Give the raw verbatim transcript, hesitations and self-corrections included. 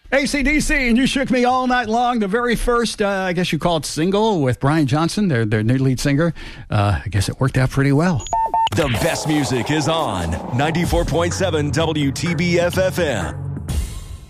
A C D C, and You Shook Me All Night Long, the very first, uh, I guess you call it single with Brian Johnson, their, their new lead singer. Uh, I guess it worked out pretty well. The best music is on ninety-four point seven W T B F F M.